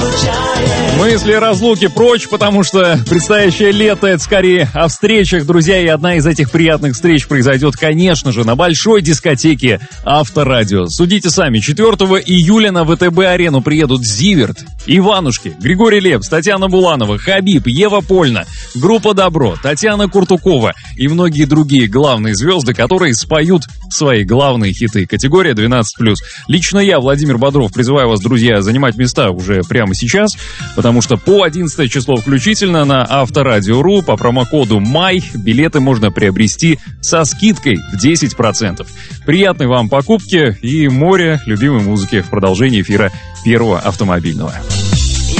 Мысли разлуки прочь, потому что предстоящее лето — это скорее о встречах, друзья, и одна из этих приятных встреч произойдет, конечно же, на большой дискотеке Авторадио. Судите сами, 4 июля на ВТБ-арену приедут Зиверт, Иванушки, Григорий Лепс, Татьяна Буланова, Хабиб, Ева Польна, группа Добро, Татьяна Куртукова и многие другие главные звезды, которые споют свои главные хиты. Категория 12+. Лично я, Владимир Бодров, призываю вас, друзья, занимать места уже прямо сейчас, потому что по 11 число включительно на Авторадио.ру по промокоду МАЙ билеты можно приобрести со скидкой в 10%. Приятной вам покупки и море любимой музыки в продолжении эфира Первого автомобильного.